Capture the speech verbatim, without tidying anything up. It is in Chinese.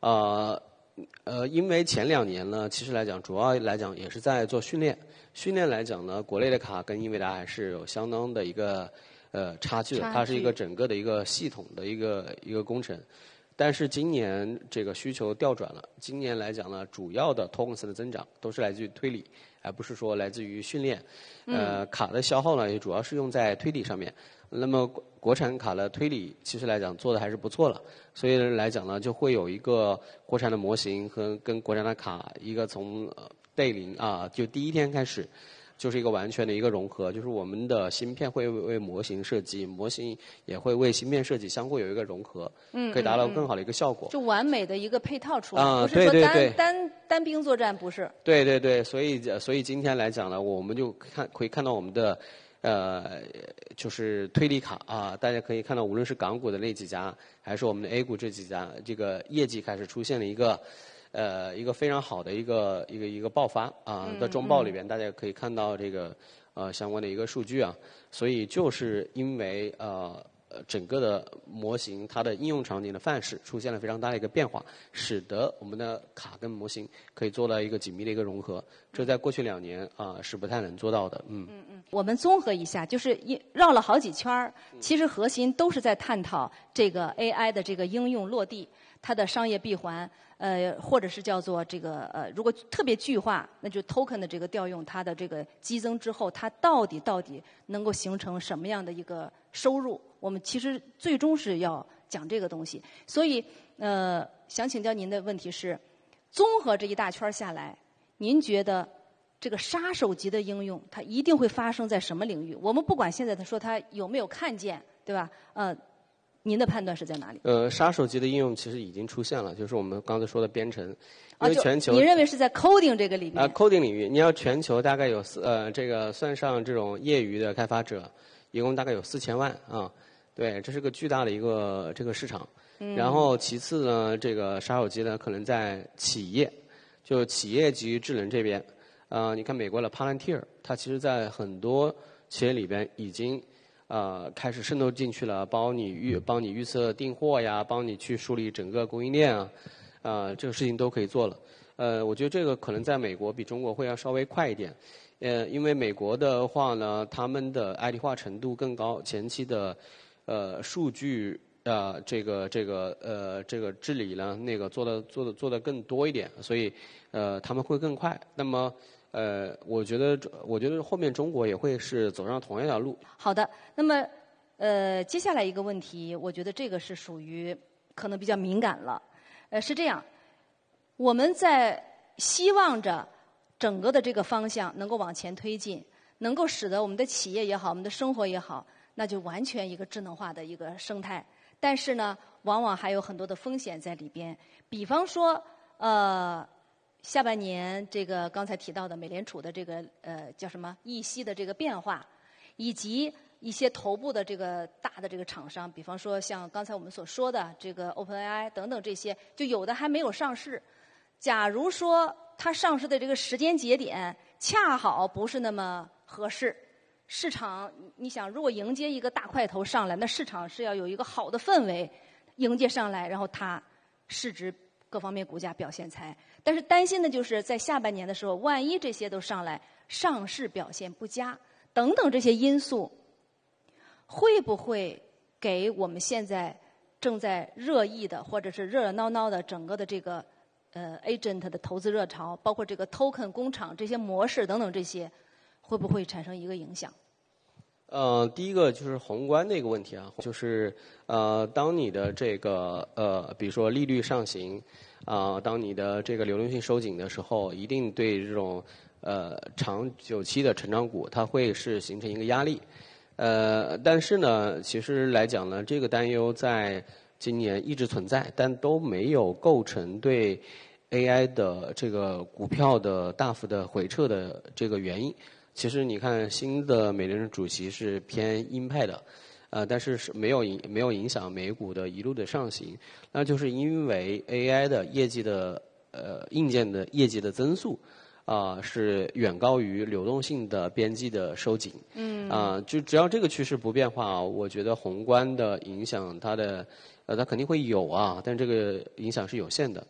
呃呃，因为前两年呢，其实来讲，主要来讲也是在做训练。训练来讲呢，国内的卡跟英伟达还是有相当的一个呃差距的，它是一个整个的一个系统的一个一个工程。但是今年这个需求调转了，今年来讲呢，主要的 tokens 的增长都是来自于推理，而不是说来自于训练。呃，卡的消耗呢，也主要是用在推理上面。那么国产卡的推理，其实来讲做的还是不错了，所以来讲呢，就会有一个国产的模型和跟国产的卡一个从 day 零啊，就第一天开始。就是一个完全的一个融合，就是我们的芯片会为模型设计，模型也会为芯片设计，相互有一个融合， 嗯， 可以达到更好的一个效果。 就完美的一个配套出来， 啊、 不是说单对对对单单兵作战，不是。 对对对，所以所以今天来讲呢，我们就看可以看到我们的呃，就是推理卡啊，大家可以看到，无论是港股的那几家，还是我们的 A 股这几家，这个业绩开始出现了一个。呃，一个非常好的一个一个一个爆发啊，在中报里边大家可以看到这个呃相关的一个数据啊，所以就是因为呃整个的模型它的应用场景的范式出现了非常大的一个变化，使得我们的卡跟模型可以做到一个紧密的一个融合，这在过去两年啊、呃、是不太能做到的。嗯嗯嗯，我们综合一下，就是一绕了好几圈儿，其实核心都是在探讨这个 A I 的这个应用落地，它的商业闭环。呃，或者是叫做这个呃，如果特别具化，那就 token 的这个调用，它的这个激增之后，它到底到底能够形成什么样的一个收入？我们其实最终是要讲这个东西。所以呃，想请教您的问题是，综合这一大圈下来，您觉得这个杀手级的应用，它一定会发生在什么领域？我们不管现在他说它有没有看见，对吧？呃。您的判断是在哪里？ 呃，杀手级的应用其实已经出现了，就是我们刚才说的编程，因为全球。 啊、您认为是在 coding 这个里面？ 啊、呃、，coding 领域，你要全球大概有四呃，这个算上这种业余的开发者，一共大概有四千万啊。对，这是个巨大的一个这个市场。嗯。然后其次呢，这个杀手级呢，可能在企业，就企业级智能这边。啊、呃，你看美国的 Palantir， 它其实在很多企业里边已经。呃，开始渗透进去了，帮你预帮你预测订货呀，帮你去梳理整个供应链啊，啊、呃，这个事情都可以做了。呃，我觉得这个可能在美国比中国会要稍微快一点，呃，因为美国的话呢，他们的 I T 化程度更高，前期的呃数据啊、呃，这个这个呃这个治理呢，那个做的做的做的更多一点，所以呃他们会更快。那么。呃，我觉得，我觉得后面中国也会是走上同样一条路。 好的，那么呃，接下来一个问题，我觉得这个是属于可能比较敏感了。呃，是这样，我们在希望着整个的这个方向能够往前推进，能够使得我们的企业也好，我们的生活也好，那就完全一个智能化的一个生态。但是呢，往往还有很多的风险在里边，比方说，呃。下半年这个刚才提到的美联储的这个呃叫什么议息的这个变化，以及一些头部的这个大的这个厂商，比方说像刚才我们所说的这个 OpenAI 等等这些，就有的还没有上市。假如说它上市的这个时间节点恰好不是那么合适，市场你想如果迎接一个大块头上来，那市场是要有一个好的氛围迎接上来，然后它市值。各方面股价表现才，但是担心的就是在下半年的时候，万一这些都上来，上市表现不佳等等这些因素，会不会给我们现在正在热议的或者是热热闹闹的整个的这个呃 agent 的投资热潮，包括这个 token 工厂这些模式等等这些，会不会产生一个影响？ 呃，第一个就是宏观的一个问题啊，就是呃，当你的这个呃，比如说利率上行，啊、呃，当你的这个流动性收紧的时候，一定对这种呃长久期的成长股，它会是形成一个压力。呃，但是呢，其实来讲呢，这个担忧在今年一直存在，但都没有构成对 A I 的这个股票的大幅的回撤的这个原因。其实你看，新的美联储主席是偏鹰派的，呃，但是是没有影没有影响美股的一路的上行，那就是因为 A I 的业绩的呃硬件的业绩的增速啊、呃、是远高于流动性的边际的收紧。嗯。啊、呃，就只要这个趋势不变化，我觉得宏观的影响它的呃它肯定会有啊，但这个影响是有限的。